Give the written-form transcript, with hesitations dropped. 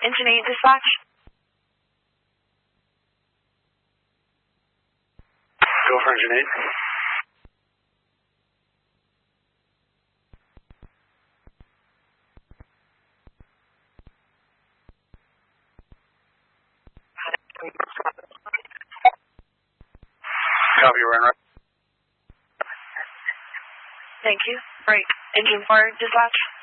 Engine 8 dispatch. Go for Engine 8. Copy, we're in right. Thank you. Break. Engine 4 dispatch.